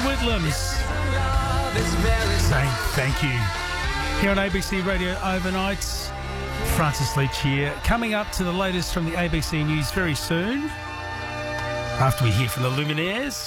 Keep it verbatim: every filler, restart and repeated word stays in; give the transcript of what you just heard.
Whitlams saying thank you. Here on A B C Radio Overnights, Francis Leach here. Coming up to the latest from the A B C News very soon, after we hear from the Luminaires.